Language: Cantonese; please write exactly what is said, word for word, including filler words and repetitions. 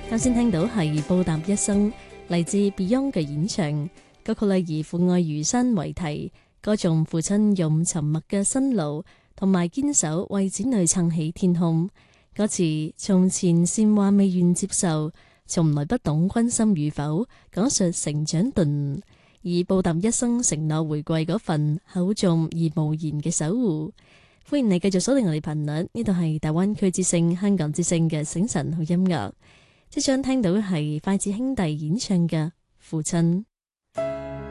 啱先聽到係報答一生，嚟自 Beyond 嘅演唱，歌曲係以父愛如山為題，歌頌父親用沉默嘅辛勞同埋堅守為子女撐起天空。歌詞從前善話未願接受，從來不懂君心與否，講述成長頓，以報答一生承諾回歸嗰份厚重而無言嘅守護。歡迎你繼續鎖定我哋頻率，呢度係大灣區之聲、香港之聲嘅醒晨好音樂。即將聽到係筷子兄弟演唱嘅父親。